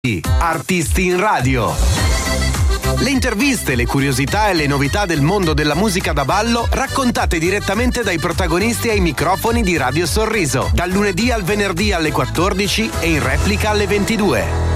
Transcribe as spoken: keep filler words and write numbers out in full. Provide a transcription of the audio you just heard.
Artisti in radio. Le interviste, le curiosità e le novità del mondo della musica da ballo raccontate direttamente dai protagonisti ai microfoni di Radio Sorriso, dal lunedì al venerdì alle quattordici e in replica alle ventidue.